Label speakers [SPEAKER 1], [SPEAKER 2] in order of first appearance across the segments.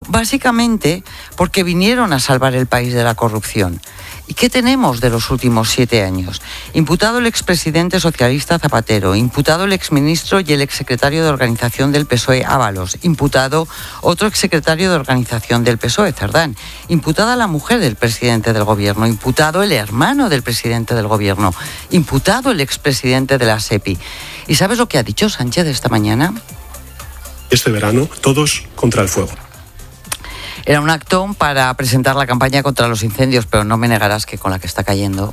[SPEAKER 1] básicamente porque vinieron a salvar el país de la corrupción. ¿Y qué tenemos de los últimos 7 años? Imputado el expresidente socialista Zapatero, imputado el exministro y el exsecretario de organización del PSOE Ábalos, imputado otro exsecretario de organización del PSOE, Cerdán, imputada la mujer del presidente del gobierno, imputado el hermano del presidente del gobierno, imputado el expresidente de la SEPI. ¿Y sabes lo que ha dicho Sánchez esta mañana?
[SPEAKER 2] Este verano, todos contra el fuego.
[SPEAKER 1] Era un acto para presentar la campaña contra los incendios, pero no me negarás que con la que está cayendo.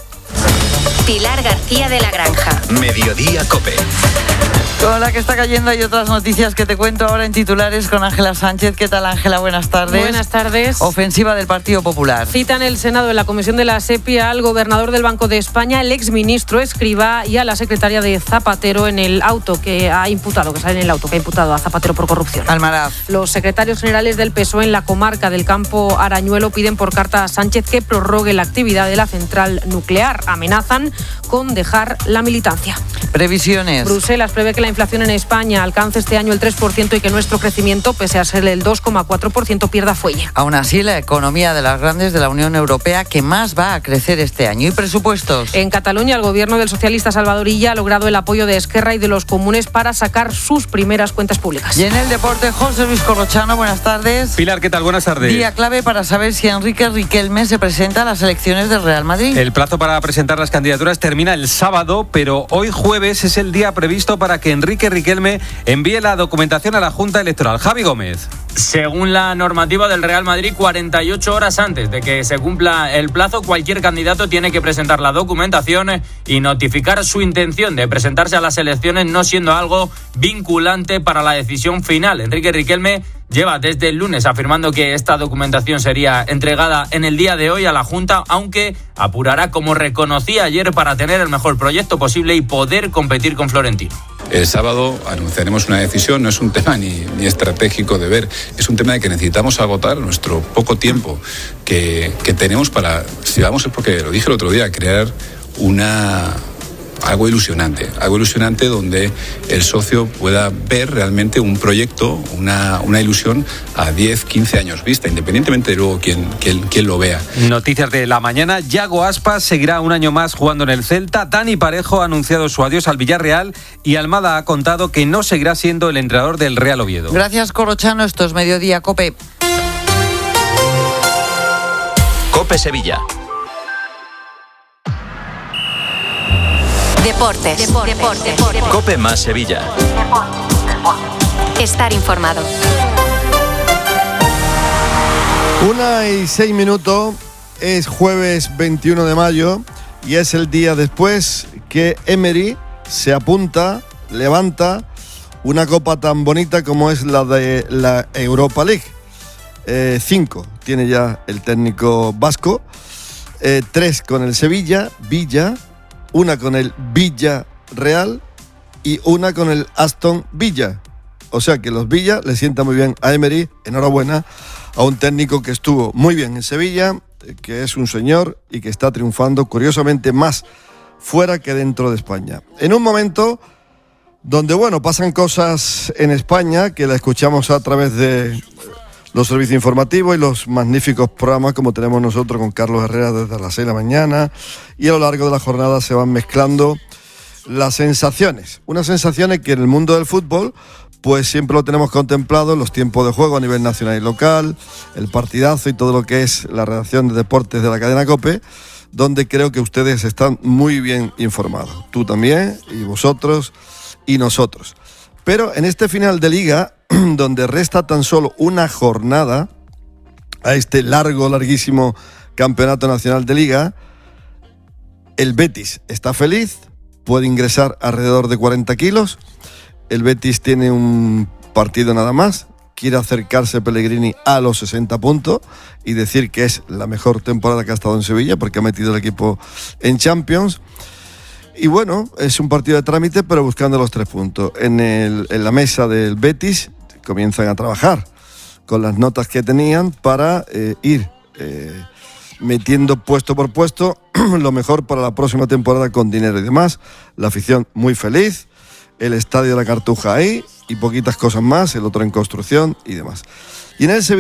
[SPEAKER 3] Pilar García de la Granja.
[SPEAKER 4] Mediodía COPE.
[SPEAKER 1] Con la que está cayendo hay otras noticias que te cuento ahora en titulares con Ángela Sánchez. ¿Qué tal, Ángela? Buenas tardes.
[SPEAKER 5] Buenas tardes.
[SPEAKER 1] Ofensiva del Partido Popular.
[SPEAKER 5] Cita en el Senado, en la comisión de la SEPI, al gobernador del Banco de España, el exministro Escrivá, y a la secretaria de Zapatero en el auto que ha imputado, que sale en el auto que ha imputado a Zapatero por corrupción.
[SPEAKER 1] Almaraz.
[SPEAKER 5] Los secretarios generales del PSOE en la comarca del Campo Arañuelo piden por carta a Sánchez que prorrogue la actividad de la central nuclear. Amenazan con dejar la militancia.
[SPEAKER 1] Previsiones.
[SPEAKER 5] Bruselas prevé que la inflación en España alcance este año el 3% y que nuestro crecimiento, pese a ser el 2,4%, pierda fuelle.
[SPEAKER 1] Aún así, la economía de las grandes de la Unión Europea que más va a crecer este año. ¿Y presupuestos?
[SPEAKER 5] En Cataluña, el gobierno del socialista Salvador Illa ha logrado el apoyo de Esquerra y de los comunes para sacar sus primeras cuentas públicas.
[SPEAKER 1] Y en el deporte, José Luis Corrochano, buenas tardes.
[SPEAKER 6] Pilar, ¿qué tal? Buenas tardes.
[SPEAKER 1] Día clave para saber si Enrique Riquelme se presenta a las elecciones del Real Madrid.
[SPEAKER 6] El plazo para presentar las candidaturas termina el sábado, pero hoy jueves es el día previsto para que Enrique Riquelme envíe la documentación a la Junta Electoral. Javi Gómez.
[SPEAKER 7] Según la normativa del Real Madrid, 48 horas antes de que se cumpla el plazo, cualquier candidato tiene que presentar la documentación y notificar su intención de presentarse a las elecciones, no siendo algo vinculante para la decisión final. Enrique Riquelme lleva desde el lunes afirmando que esta documentación sería entregada en el día de hoy a la Junta, aunque apurará, como reconocía ayer, para tener el mejor proyecto posible y poder competir con Florentino.
[SPEAKER 8] El sábado anunciaremos una decisión, no es un tema ni estratégico de ver, es un tema de que necesitamos agotar nuestro poco tiempo que tenemos para, si vamos, es porque lo dije el otro día, crear algo ilusionante donde el socio pueda ver realmente un proyecto, una ilusión a 10, 15 años vista, independientemente de luego quién lo vea.
[SPEAKER 6] Noticias de la mañana. Yago Aspas seguirá un año más jugando en el Celta. Dani Parejo ha anunciado su adiós al Villarreal y Almada ha contado que no seguirá siendo el entrenador del Real Oviedo.
[SPEAKER 1] Gracias, Corrochano. Esto es Mediodía COPE.
[SPEAKER 4] COPE Sevilla.
[SPEAKER 3] Deportes.
[SPEAKER 4] COPE más Sevilla.
[SPEAKER 3] Estar informado.
[SPEAKER 9] 1:06, es jueves 21 de mayo y es el día después que Emery se apunta, levanta una copa tan bonita como es la de la Europa League. 5 tiene ya el técnico vasco, 3 con el Sevilla, una con el Villarreal y una con el Aston Villa. O sea que los Villa le sienta muy bien a Emery. Enhorabuena a un técnico que estuvo muy bien en Sevilla, que es un señor y que está triunfando curiosamente más fuera que dentro de España. En un momento donde, pasan cosas en España que la escuchamos a través de los servicios informativos y los magníficos programas como tenemos nosotros con Carlos Herrera desde las 6 de la mañana, y a lo largo de la jornada se van mezclando las sensaciones. Unas sensaciones que en el mundo del fútbol pues siempre lo tenemos contemplado en los tiempos de juego a nivel nacional y local, el partidazo y todo lo que es la redacción de deportes de la cadena COPE, donde creo que ustedes están muy bien informados. Tú también, y vosotros y nosotros. Pero en este final de liga, donde resta tan solo una jornada a este larguísimo campeonato nacional de liga, el Betis está feliz, puede ingresar alrededor de 40 kilos. El Betis tiene un partido nada más, quiere acercarse Pellegrini a los 60 puntos y decir que es la mejor temporada que ha estado en Sevilla porque ha metido el equipo en Champions. Y es un partido de trámite, pero buscando los 3 puntos. En la mesa del Betis comienzan a trabajar con las notas que tenían para ir metiendo puesto por puesto lo mejor para la próxima temporada con dinero y demás. La afición muy feliz, el estadio de la Cartuja ahí y poquitas cosas más, el otro en construcción y demás. Y en el Sevilla